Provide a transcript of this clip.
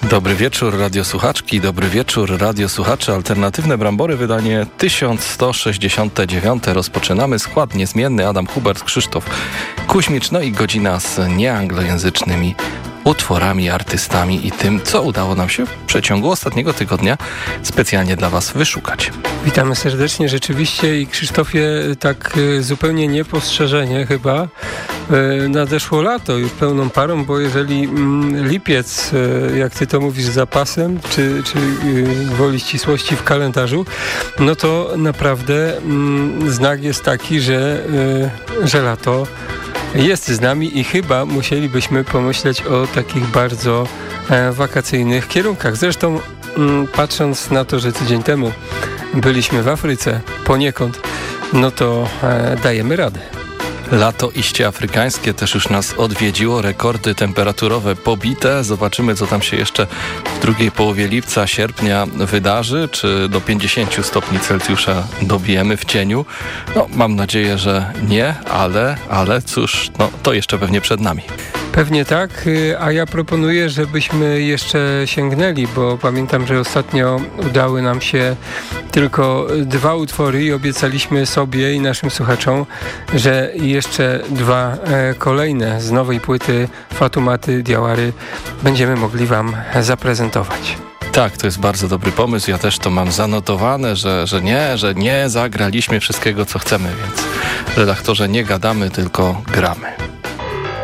Dobry wieczór, radiosłuchaczki, dobry wieczór, radiosłuchacze. Alternatywne Brambory, wydanie 1169. Rozpoczynamy. Skład niezmienny: Adam Hubert, Krzysztof Kuźmicz, no i godzina z nieanglojęzycznymi utworami, artystami i tym, co udało nam się w przeciągu ostatniego tygodnia specjalnie dla Was wyszukać. Witamy serdecznie. Rzeczywiście i Krzysztofie, tak zupełnie niepostrzeżenie chyba nadeszło lato już pełną parą, bo jeżeli lipiec, jak Ty to mówisz, z zapasem, czy woli ścisłości w kalendarzu, no to naprawdę znak jest taki, że lato jest z nami i chyba musielibyśmy pomyśleć o takich bardzo wakacyjnych kierunkach. Zresztą patrząc na to, że tydzień temu byliśmy w Afryce poniekąd, no to dajemy radę. Lato iście afrykańskie też już nas odwiedziło, rekordy temperaturowe pobite. Zobaczymy, co tam się jeszcze w drugiej połowie lipca, sierpnia wydarzy. Czy do 50 stopni Celsjusza dobijemy w cieniu? No, mam nadzieję, że nie, ale cóż, no, to jeszcze pewnie przed nami. Pewnie tak, a ja proponuję, żebyśmy jeszcze sięgnęli, bo pamiętam, że ostatnio udały nam się tylko 2 utwory i obiecaliśmy sobie i naszym słuchaczom, że jeszcze 2 kolejne z nowej płyty Fatoumaty Diawary będziemy mogli Wam zaprezentować. Tak, to jest bardzo dobry pomysł. Ja też to mam zanotowane, że nie zagraliśmy wszystkiego, co chcemy, więc redaktorze, nie gadamy, tylko gramy.